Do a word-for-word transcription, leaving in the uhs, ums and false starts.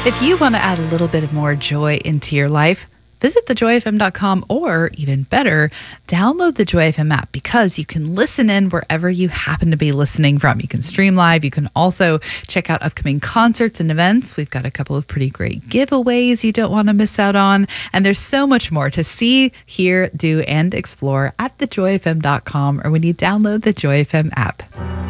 If you want to add a little bit more joy into your life, visit the joy f m dot com, or even better, download the Joy F M app, because you can listen in wherever you happen to be listening from. You can stream live. You can also check out upcoming concerts and events. We've got a couple of pretty great giveaways you don't want to miss out on. And there's so much more to see, hear, do, and explore at the joy f m dot com, or when you download the Joy F M app.